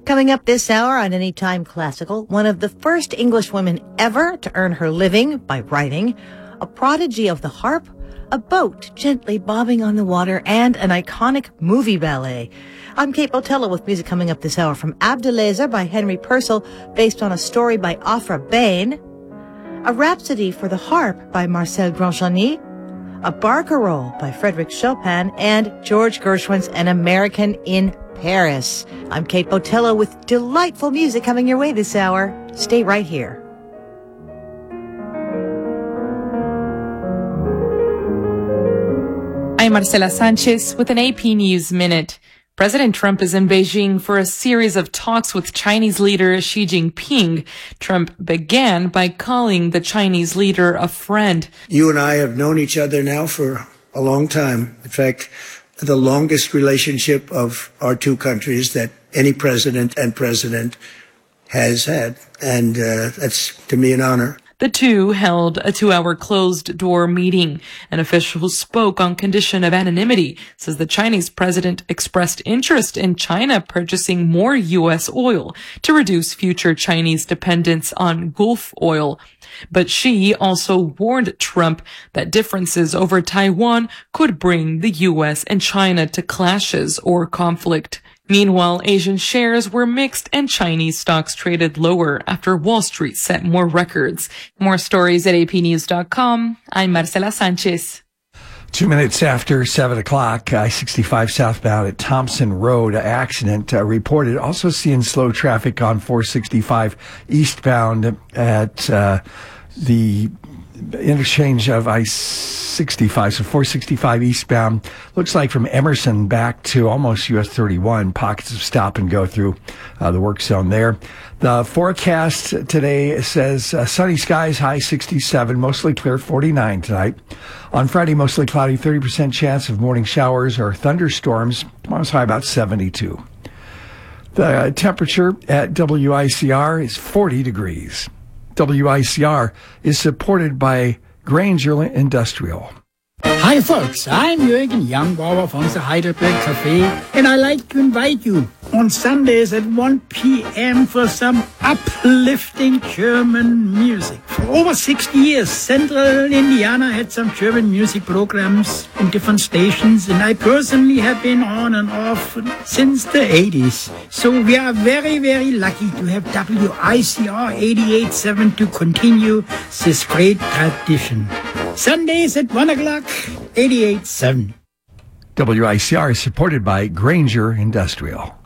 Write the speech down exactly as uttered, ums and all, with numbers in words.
Coming up this hour on Anytime Classical, one of the first English women ever to earn her living by writing, a prodigy of the harp, a boat gently bobbing on the water, and an iconic movie ballet. I'm Kate Botella with music coming up this hour from Abdelazer by Henry Purcell, based on a story by Afra Bain, a Rhapsody for the Harp by Marcel Grandjeanny, a Barcarolle by Frédéric Chopin, and George Gershwin's An American in Paris. I'm Kate Botella with delightful music coming your way this hour. Stay right here. I'm Marcela Sanchez with an A P News Minute. President Trump is in Beijing for a series of talks with Chinese leader Xi Jinping. Trump began by calling the Chinese leader a friend. You and I have known each other now for a long time. In fact, the longest relationship of our two countries that any president and president has had. And uh, that's, to me, an honor. The two held a two-hour closed-door meeting. An official spoke on condition of anonymity, says the Chinese president expressed interest in China purchasing more U S oil to reduce future Chinese dependence on Gulf oil. But Xi also warned Trump that differences over Taiwan could bring the U S and China to clashes or conflict. Meanwhile, Asian shares were mixed and Chinese stocks traded lower after Wall Street set more records. More stories at A P news dot com. I'm Marcela Sanchez. Two minutes after seven o'clock, I sixty-five southbound at Thompson Road, accident uh, reported. Also seeing slow traffic on four sixty-five eastbound at uh, the interchange of I sixty-five, so four sixty-five eastbound. Looks like from Emerson back to almost U S thirty-one, pockets of stop and go through uh, the work zone there. The forecast today says uh, sunny skies, high sixty-seven, mostly clear, forty-nine tonight. On Friday, mostly cloudy, thirty percent chance of morning showers or thunderstorms. Tomorrow's high about seventy-two. The temperature at W I C R is forty degrees. W I C R is supported by Grainger Industrial. Hi folks, I'm Jürgen Youngbauer from the Heidelberg Café, and I'd like to invite you on Sundays at one p.m. for some uplifting German music. For over sixty years, Central Indiana had some German music programs on different stations, and I personally have been on and off since the eighties. So we are very, very lucky to have W I C R eighty-eight point seven to continue this great tradition. Sundays at one o'clock, eighty-eight point seven. W I C R is supported by Grainger Industrial.